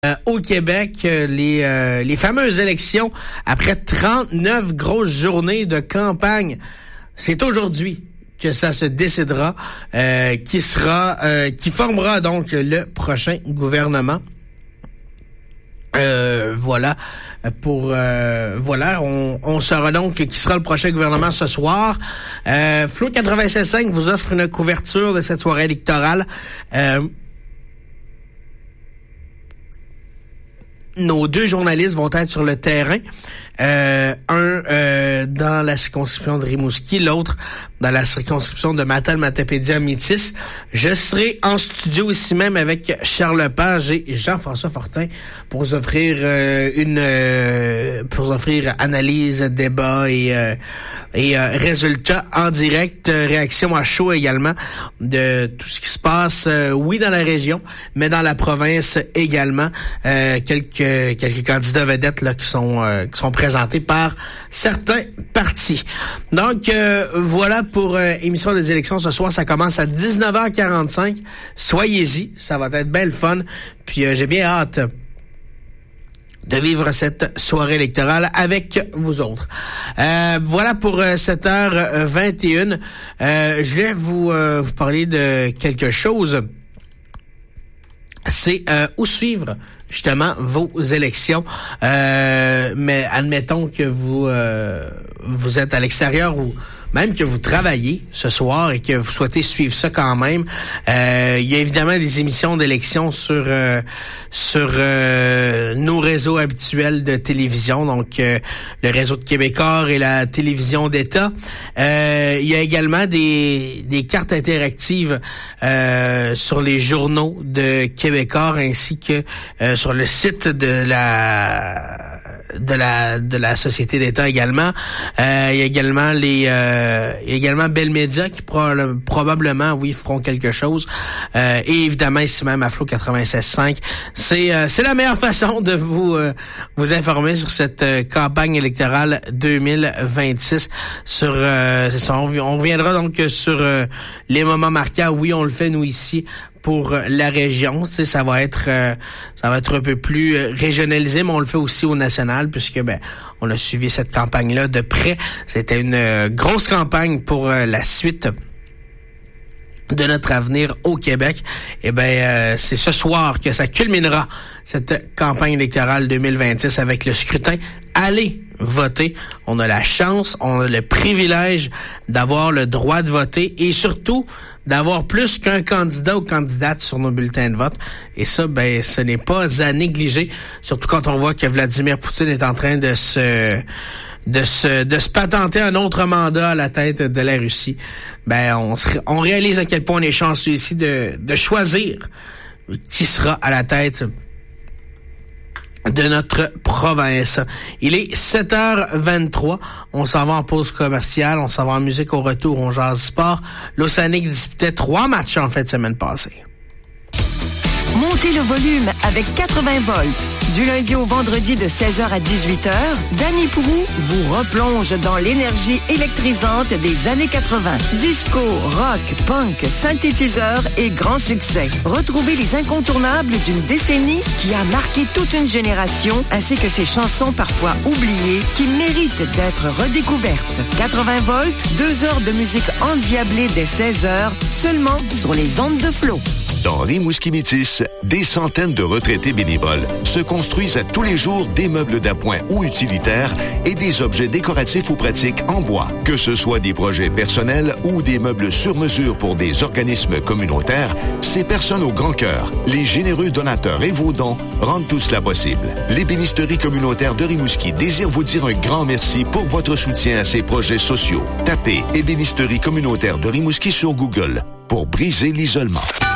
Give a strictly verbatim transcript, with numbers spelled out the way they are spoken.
Euh, au Québec, euh, les euh, les fameuses élections après trente-neuf grosses journées de campagne. C'est aujourd'hui que ça se décidera, euh, qui sera, euh, qui formera donc le prochain gouvernement. Euh, voilà pour euh, voilà on, on saura donc qui sera le prochain gouvernement ce soir. euh, Flow quatre-vingt-seize cinq vous offre une couverture de cette soirée électorale. euh, Nos deux journalistes vont être sur le terrain. Euh, un euh, dans la circonscription de Rimouski, l'autre dans la circonscription de Matane-Matapédia-Métis. Je serai en studio ici même avec Charles Lepage et Jean-François Fortin pour vous offrir euh, une euh, pour vous offrir analyse, débat et euh, et euh, résultats en direct, euh, réaction à chaud également de tout ce qui se passe, euh, oui dans la région, mais dans la province également. Euh, quelques quelques candidats vedettes là qui sont euh, qui sont présentés par certains partis. Donc euh, voilà pour euh, émission des élections ce soir. Ça commence à dix-neuf heures quarante-cinq. Soyez-y, ça va être belle fun. Puis euh, j'ai bien hâte de vivre cette soirée électorale avec vous autres. Euh, voilà pour euh, sept heures vingt et une. Euh, je vais vous euh, vous parler de quelque chose. C'est euh, où suivre justement vos élections. Euh, mais admettons que vous euh, vous êtes à l'extérieur ou même que vous travaillez ce soir et que vous souhaitez suivre ça quand même. Euh, il y a évidemment des émissions d'élections sur euh, sur euh, nos réseaux habituels de télévision, donc euh, le réseau de Québécois et la télévision d'État. Euh, il y a également des des cartes interactives euh, sur les journaux de Québécois ainsi que euh, sur le site de la de la de la Société d'État également. Euh, il y a également les euh, il y a également Bell Media qui pro- probablement oui feront quelque chose. Euh, et évidemment ici même à Flow quatre-vingt-seize cinq. C'est euh, c'est la meilleure façon de vous euh, vous informer sur cette euh, campagne électorale deux mille vingt-six. Sur euh, c'est ça, on, on reviendra donc sur euh, les moments marquants. Oui, on le fait nous ici pour la région, tu sais, ça va être euh, ça va être un peu plus euh, régionalisé, mais on le fait aussi au national puisque ben on a suivi cette campagne-là de près. C'était une euh, grosse campagne pour euh, la suite de notre avenir au Québec. Et ben euh, c'est ce soir que ça culminera cette campagne électorale deux mille vingt-six avec le scrutin. Allez voter. On a la chance, on a le privilège d'avoir le droit de voter et surtout d'avoir plus qu'un candidat ou candidate sur nos bulletins de vote. Et ça, ben, ce n'est pas à négliger, surtout quand on voit que Vladimir Poutine est en train de se de se de se patenter un autre mandat à la tête de la Russie. Ben, on se, on réalise à quel point on est chanceux ici de de choisir qui sera à la tête de notre province. Il est sept heures vingt-trois. On s'en va en pause commerciale. On s'en va en musique au retour. On jase sport. L'Océanique disputait trois matchs en fin de semaine passée. Montez le volume avec quatre-vingts volts. Du lundi au vendredi de seize heures à dix-huit heures, Danny Proulx vous replonge dans l'énergie électrisante des années quatre-vingts. Disco, rock, punk, synthétiseur et grand succès. Retrouvez les incontournables d'une décennie qui a marqué toute une génération ainsi que ses chansons parfois oubliées qui méritent d'être redécouvertes. quatre-vingts volts, deux heures de musique endiablée dès seize heures, seulement sur les ondes de Flow. Dans Rimouski-Métis, des centaines de retraités bénévoles se construisent à tous les jours des meubles d'appoint ou utilitaires et des objets décoratifs ou pratiques en bois. Que ce soit des projets personnels ou des meubles sur mesure pour des organismes communautaires, ces personnes au grand cœur, les généreux donateurs et vos dons rendent tout cela possible. L'ébénisterie communautaire de Rimouski désire vous dire un grand merci pour votre soutien à ces projets sociaux. Tapez Ébénisterie communautaire de Rimouski sur Google pour briser l'isolement.